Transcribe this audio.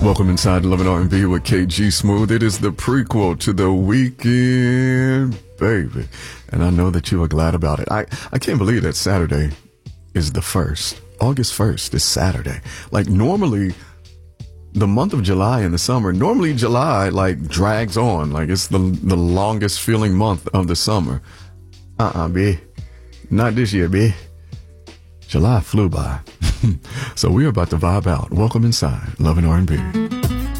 Welcome inside Love and R&B with KG Smooth. It is the prequel to The Weekend, baby. And I know that you are glad about it. I can't believe that Saturday is the 1st. August 1st is Saturday. Like normally, the month of July in the summer, normally July like drags on. Like it's the longest feeling month of the summer. B. Not this year, B. July flew by. So we're about to vibe out. Welcome inside Love and R&B.